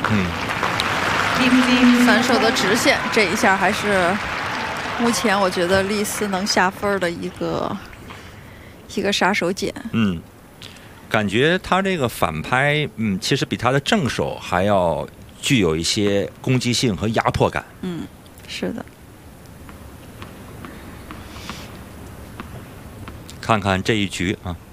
反手的直线，这一下还是目前我觉得丽丝能下分的一个杀手锏。 感觉他这个反拍，其实比他的正手还要具有一些攻击性和压迫感。 是的。 看看这一局啊。